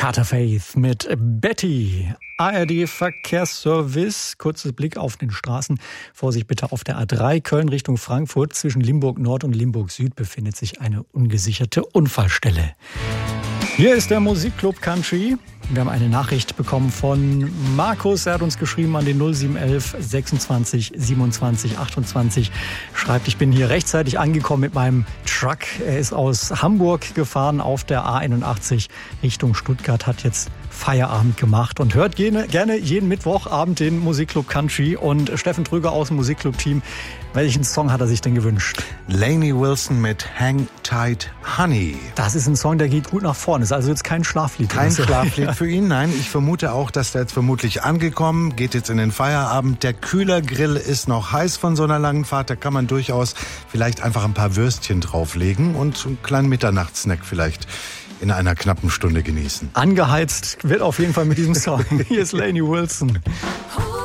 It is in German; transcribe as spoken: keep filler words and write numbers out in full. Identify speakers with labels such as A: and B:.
A: Carter Faith mit Betty. A R D-Verkehrsservice, kurzer Blick auf den Straßen. Vorsicht bitte auf der A drei, Köln Richtung Frankfurt. Zwischen Limburg Nord und Limburg Süd befindet sich eine ungesicherte Unfallstelle. Hier ist der Musikclub Country. Wir haben eine Nachricht bekommen von Markus. Er hat uns geschrieben an den null sieben elf sechsundzwanzig siebenundzwanzig achtundzwanzig. Schreibt, ich bin hier rechtzeitig angekommen mit meinem Truck. Er ist aus Hamburg gefahren auf der A einundachtzig Richtung Stuttgart, hat jetzt Feierabend gemacht und hört gerne, gerne jeden Mittwochabend den Musikclub Country. Und Steffen Trüger aus dem Musikclub-Team, welchen Song hat er sich denn gewünscht?
B: Lainey Wilson mit Hang Tight Honey.
A: Das ist ein Song, der geht gut nach vorne. Ist also jetzt kein Schlaflied.
B: Kein Schlaflied für ihn, nein. Ich vermute auch, dass der jetzt vermutlich angekommen, geht jetzt in den Feierabend. Der Kühlergrill ist noch heiß von so einer langen Fahrt. Da kann man durchaus vielleicht einfach ein paar Würstchen drauflegen und einen kleinen Mitternachtssnack vielleicht in einer knappen Stunde genießen.
A: Angeheizt wird auf jeden Fall mit diesem Song. Hier ist Lainey Wilson.